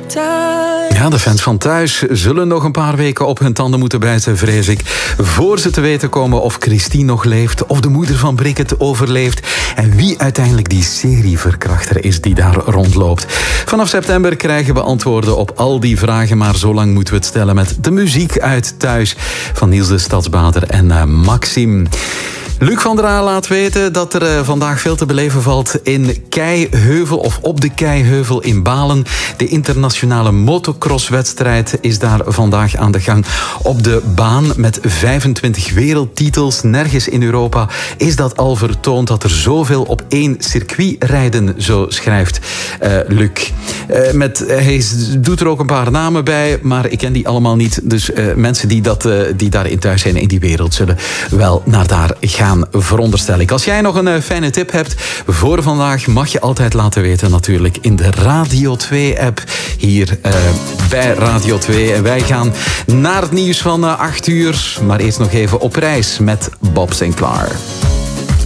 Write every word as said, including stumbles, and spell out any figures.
thuis. Ja, de fans van Thuis zullen nog een paar weken op hun tanden moeten bijten, vrees ik, voor ze te weten komen of Christine nog leeft, of de moeder van Bricket overleeft en wie uiteindelijk die serieverkrachter is die daar rondloopt. Vanaf september krijgen we antwoorden op al die vragen, maar zo lang moeten we het stellen met de muziek uit Thuis van Niels de Stadsbader en uh, Maxime. Luc van der Aa laat weten dat er uh, vandaag veel te beleven valt in Keiheuvel of op de Keiheuvel in Balen. De internationale motocrosswedstrijd is daar vandaag aan de gang op de baan met vijfentwintig wereldtitels. Nergens in Europa is dat al vertoond dat er zoveel op één circuit rijden, zo schrijft uh, Luc. Uh, met, uh, hij doet er ook een paar namen bij, maar ik ken die allemaal niet. Dus uh, mensen die, dat, uh, die daarin thuis zijn in die wereld zullen wel naar daar gaan. Veronderstel ik. Als jij nog een uh, fijne tip hebt voor vandaag, mag je altijd laten weten natuurlijk in de Radio twee app hier uh, bij Radio twee. En wij gaan naar het nieuws van uh, acht uur, maar eerst nog even op reis met Bob Sinclair.